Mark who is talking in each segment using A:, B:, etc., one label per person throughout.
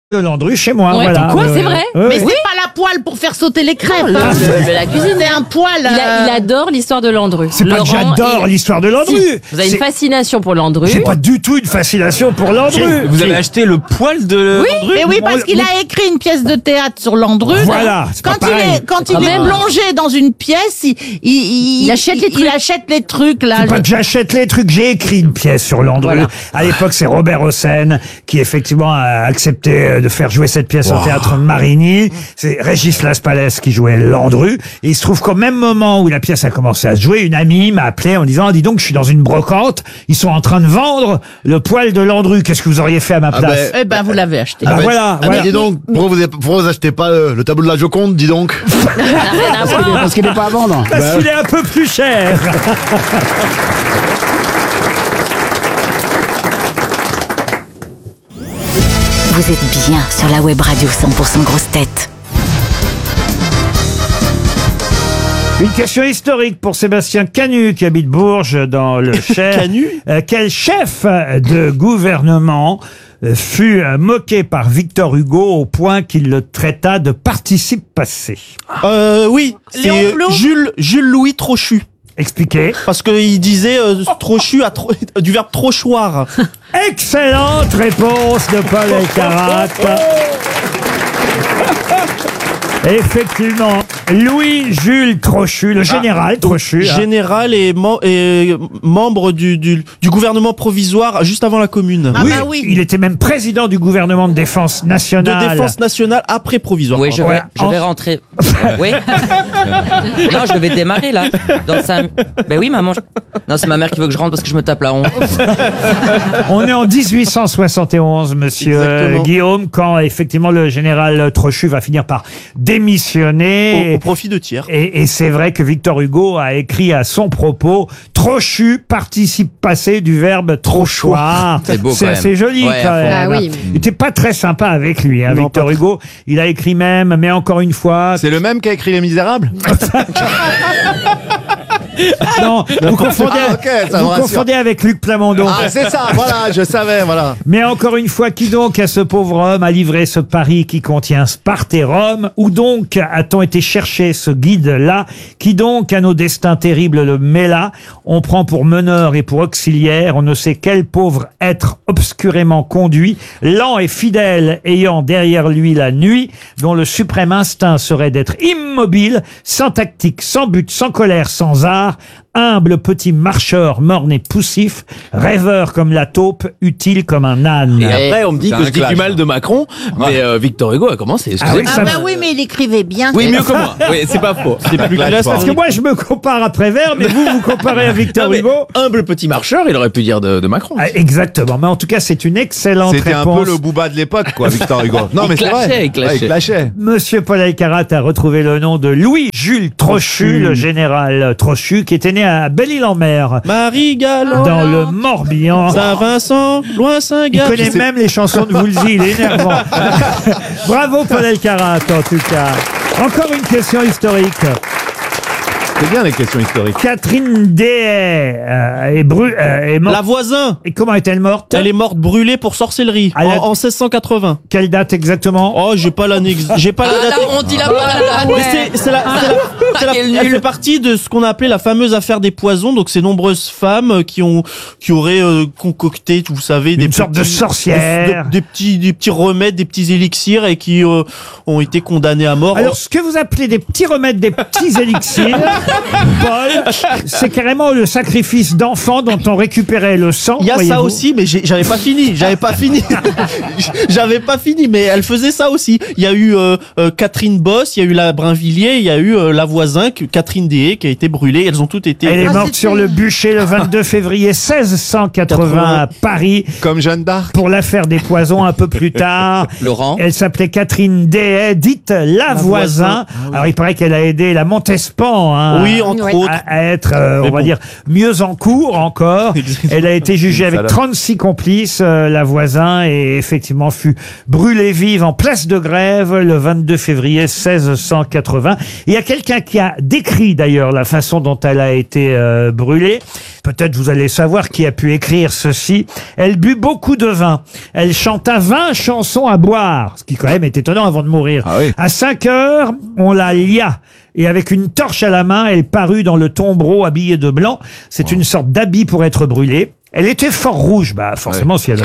A: de Landru chez moi.
B: Ouais,
A: voilà.
B: quoi, c'est vrai?
C: Mais c'est pas la poêle pour faire sauter les crêpes.
B: Non,
C: hein.
B: de la cuisine.
C: C'est un poêle.
B: Il adore l'histoire de Landru.
A: C'est pas que
B: Laurent,
A: j'adore l'histoire de Landru.
B: Si, vous avez
A: C'est-
B: une fascination pour Landru.
A: J'ai pas du tout une fascination pour Landru.
D: Vous avez acheté le poil de Landru?
C: Mais oui, parce qu'il a écrit une pièce de théâtre sur Landru.
A: Voilà, c'est pas
C: Quand
A: pareil.
C: quand il est plongé dans une pièce, il
B: achète les trucs.
C: Il achète les trucs là.
A: C'est pas que j'achète les trucs, j'ai écrit une pièce sur Landru.
B: Voilà.
A: À l'époque, c'est Robert Hossein qui effectivement a accepté de faire jouer cette pièce au théâtre Marigny. C'est Régis Laspalès qui jouait Landru. Et il se trouve qu'au même moment où la pièce a commencé à se jouer, une amie m'a appelé en disant, dis donc, je suis dans une brocante, ils sont en train de vendre le poil de Landru. Qu'est-ce que vous auriez fait à ma place?
C: Eh ben, vous l'avez acheté.
A: Ah, voilà, voilà.
E: Dis donc, pourquoi vous achetez pas le tableau de la Joconde, dis donc?
F: Parce qu'il n'est pas à vendre.
A: Parce qu'il est un peu plus cher.
G: Vous êtes bien sur la web radio 100% grosse tête.
A: Une question historique pour Sébastien Canu qui habite Bourges dans le Cher.
D: Canu
A: Quel chef de gouvernement fut moqué par Victor Hugo au point qu'il le traita de participe passé?
H: Oui,
C: Léon
H: c'est
C: Blum
H: Jules Louis Trochu.
A: Expliquez.
H: Parce qu'il disait Trochu du verbe trochoir.
A: Excellente réponse de Paul Elkarat. Effectivement, Louis-Jules Trochu, le général Trochu. hein.
H: Général et membre du gouvernement provisoire juste avant la commune.
C: Ah
A: Oui,
C: bah oui.
A: il était même président du gouvernement de défense
H: De
A: nationale.
H: défense nationale après provisoire.
I: Oui, je
A: Ouais.
I: vais rentrer. Oui. Non, je vais démarrer là. Dans 5... Ben oui, maman. Non, c'est ma mère qui veut que je rentre parce que je me tape la honte.
A: On est en 1871, monsieur
H: Exactement.
A: Guillaume, quand effectivement le général Trochu va finir par démissionner.
H: Au profit de tiers.
A: Et c'est vrai que Victor Hugo a écrit à son propos Trochu, participe passé du verbe trochoir.
I: C'est beau, quand
A: C'est
I: même.
A: assez joli
I: Ouais,
A: quand
I: à fond.
A: même.
B: Ah oui.
A: Il était pas très sympa avec lui, hein,
H: Non,
A: Victor
H: pas
A: Hugo. Il a écrit même, mais encore une fois.
E: C'est le même qui a écrit Les Misérables?
A: Non, vous confondez,
E: Ah, ok, ça me
A: vous
E: rassure.
A: confondez avec Luc Plamondon.
E: Ah, c'est ça, voilà, je savais, voilà.
A: Mais encore une fois, qui donc à ce pauvre homme a livré ce pari qui contient Sparte et Rome? Où donc a-t-on été chercher ce guide-là? Qui donc à nos destins terribles le mêla? On prend pour meneur et pour auxiliaire, on ne sait quel pauvre être obscurément conduit, lent et fidèle, ayant derrière lui la nuit, dont le suprême instinct serait d'être immobile, sans tactique, sans but, sans colère, sans art, humble petit marcheur morne et poussif, rêveur comme la taupe, utile comme un âne.
D: Et après, on me dit
E: C'est
D: que
E: un
D: je dis
E: clash.
D: du mal de Macron, mais Victor Hugo a commencé.
A: Ah oui,
D: excusez-moi.
A: ça
C: Ah bah oui, mais il écrivait bien.
D: Oui, mieux que moi. Oui, c'est pas faux.
H: C'est plus
E: Clash,
H: classe.
A: Parce que moi, je me compare à Prévert, mais vous comparez à Victor
D: Non, mais
A: Hugo.
D: humble petit marcheur, il aurait pu dire de Macron.
A: Ah, exactement. Mais en tout cas, c'est une excellente
E: C'était un
A: réponse.
E: peu le booba de l'époque, quoi, Victor Hugo. Non, mais c'est vrai.
D: clashait, il clashait.
E: Ouais, il clashait.
A: Monsieur Paul Elkarat a retrouvé le nom de Louis-Jules Trochu, le général Trochu, qui était né à Belle-Île-en-Mer,
H: Marie-Galante,
A: dans le Morbihan.
H: Saint-Vincent, loin
A: Il
H: Saint-Gall.
A: connaît même les chansons de Woolsey, il est énervant. Bravo Paul Elkarat, en tout cas. Encore une question historique.
E: C'est bien les questions historiques.
A: Catherine Dehaye est morte.
H: La voisin.
A: Et comment est-elle morte?
H: Elle est morte brûlée pour sorcellerie
A: Ah, la-
H: en 1680.
A: Quelle date exactement?
H: Oh, j'ai pas la date.
B: On dit la date.
H: Mais elle fait partie de ce qu'on a appelé la fameuse affaire des poisons. Donc, ces nombreuses femmes qui auraient concocté, vous savez,
A: Une sorte de sorcière.
H: des petits remèdes, des petits élixirs et qui ont été condamnées à mort.
A: Alors, ce que vous appelez des petits remèdes, des petits élixirs, Paul, c'est carrément le sacrifice d'enfants dont on récupérait le sang.
H: Il y a ça
A: voyez-vous.
H: aussi, mais j'avais pas fini. J'avais pas fini, mais elle faisait ça aussi. Il y a eu Catherine Bosse, il y a eu la Brinvilliers, il y a eu la voisin, Catherine Dehaye, qui a été brûlée. Elles ont toutes été...
A: Elle est
C: Ah,
A: morte
C: c'était-
A: sur le bûcher le 22 février 1680 à Paris
E: Comme Jeanne d'Arc.
A: pour l'affaire des poisons un peu plus tard.
I: Laurent.
A: Elle s'appelait Catherine Dehaye, dite la voisin. Alors, il paraît qu'elle a aidé la Montespan, hein,
H: Oui, entre
B: Ouais.
H: autres.
A: à être, on
H: Mais
A: va
H: bon.
A: dire, mieux en cours encore. Elle a été jugée avec
E: Salope.
A: 36 complices, la voisin, et effectivement fut brûlée vive en place de Grève le 22 février 1680. Il y a quelqu'un qui a décrit d'ailleurs la façon dont elle a été brûlée. Peut-être vous allez savoir qui a pu écrire ceci. Elle but beaucoup de vin. Elle chanta 20 chansons à boire, ce qui quand même est étonnant avant de mourir.
E: Ah oui.
A: À 5 heures, on la lia. Et avec une torche à la main, elle parut dans le tombereau habillée de blanc. C'est une sorte d'habit pour être brûlée. Elle était fort rouge, forcément si elle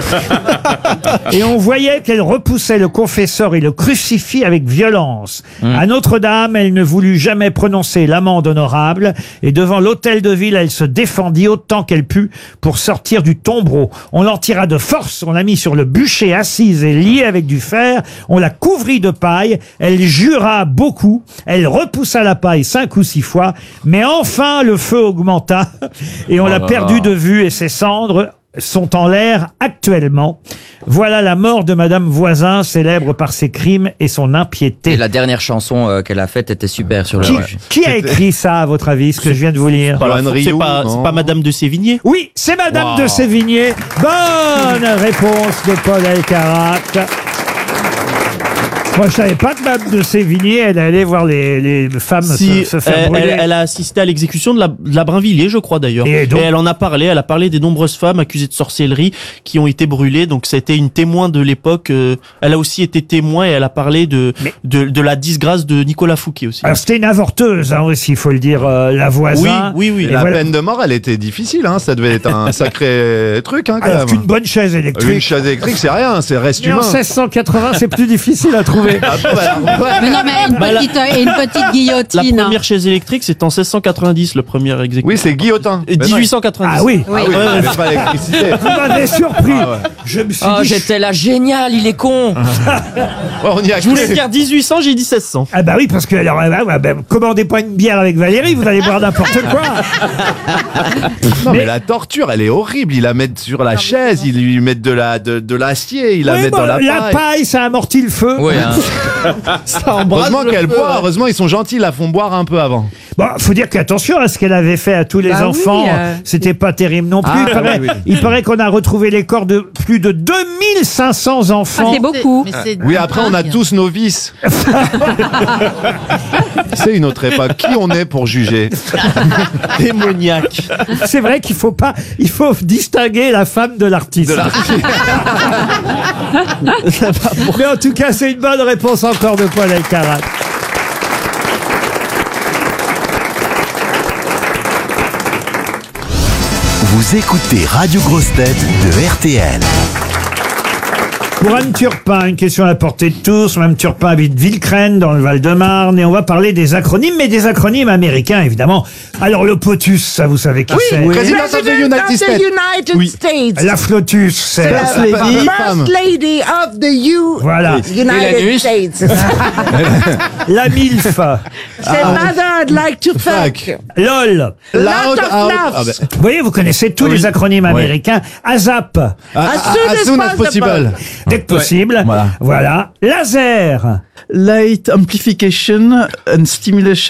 A: a Et on voyait qu'elle repoussait le confesseur et le crucifix avec violence. À Notre-Dame, elle ne voulut jamais prononcer l'amende honorable et devant l'hôtel de ville, elle se défendit autant qu'elle put pour sortir du tombereau. On l'en tira de force, on l'a mis sur le bûcher assise et liée avec du fer, on la couvrit de paille, elle jura beaucoup, elle repoussa la paille 5 ou 6 fois, mais enfin le feu augmenta et on l'a perdue de vue et ses cendres sont en l'air actuellement. Voilà la mort de Madame Voisin, célèbre par ses crimes et son impiété.
I: Et la dernière chanson qu'elle a faite était super sur le
A: Qui a écrit ça, à votre avis, ce que je viens de vous lire?
H: C'est pas Madame de Sévigné?
A: Oui, c'est Madame de Sévigné. Bonne réponse de Paul Elkarat. Moi, je savais pas que Madame de Sévigné, elle allait voir les femmes se faire brûler.
H: Elle a assisté à l'exécution de la Brinvilliers, je crois d'ailleurs. Et elle en a parlé. Elle a parlé des nombreuses femmes accusées de sorcellerie qui ont été brûlées. Donc, c'était une témoin de l'époque. Elle a aussi été témoin et elle a parlé de la disgrâce de Nicolas Fouquet aussi.
A: Alors, c'était une avorteuse, aussi, il faut le dire, la Voisin.
H: Oui.
E: Et la peine de mort, elle était difficile, hein. Ça devait être un sacré truc, hein, quand
A: Alors
E: même.
A: qu'une bonne chaise électrique.
E: Une chaise électrique, c'est rien, c'est reste
A: Mais en
E: humain.
A: 1680, c'est plus difficile à trouver.
B: Mais non, mais une petite
H: La
B: guillotine.
H: première chaise électrique, c'est en 1690, le premier exécution.
E: Oui, c'est Guillotin.
H: Et 1890.
A: Ah oui.
E: Ah oui, c'est pas l'électricité.
A: Vous m'avez surpris.
E: Ah ouais.
A: Je me suis
I: Oh,
A: dit...
I: j'étais là, génial, il est con.
E: Ouais, on y a
H: Je voulais
E: cru.
H: dire 1800, j'ai dit 1600.
A: Ah bah oui, parce que alors, commandez pas une bière avec Valérie, vous allez boire n'importe quoi.
E: Non, mais la torture, elle est horrible. Ils la mettent sur la chaise, ils lui mettent de l'acier, ils la
A: Oui,
E: mettent
A: bon,
E: dans la paille.
A: la paille, ça amortit le feu.
I: Ouais, hein.
H: Ça embrasse
E: Heureusement
H: le
E: qu'elle
H: feu,
E: boit,
H: ouais.
E: heureusement ils sont gentils, ils la font boire un peu avant.
A: Bon, faut dire qu'attention à ce qu'elle avait fait à tous les
B: Bah
A: enfants.
B: oui,
A: C'était pas terrible non plus.
E: Ah,
A: Il paraît qu'on a retrouvé les corps de plus de 2500
B: Ah,
A: enfants.
B: c'est beaucoup.
E: Oui, après on a tous nos vices. C'est une autre époque. Qui on est pour juger?
H: Démoniaque.
A: C'est vrai qu'il faut pas, il faut distinguer la femme de l'artiste. Mais en tout cas, c'est une bonne réponse encore de Paul Elkarat.
J: Vous écoutez Radio Grosse Tête de RTL.
A: Pour Anne Turpin, une question à la portée de tous. Mme Turpin habite Villecrène, dans le Val-de-Marne, et on va parler des acronymes, mais des acronymes américains, évidemment. Alors, le POTUS, ça, vous savez qui c'est?
E: President of the United States.
C: United States.
A: La FLOTUS, c'est...
C: First Lady of the
A: Voilà.
C: United States.
A: La MILF.
C: C'est Mother I'd like to fuck.
A: LOL.
C: Lot of love.
A: Vous voyez, vous connaissez tous les acronymes américains. ASAP.
E: As soon as possible.
A: Dès que possible.
E: Voilà.
A: Voilà. Laser.
F: Light Amplification and Stimulation.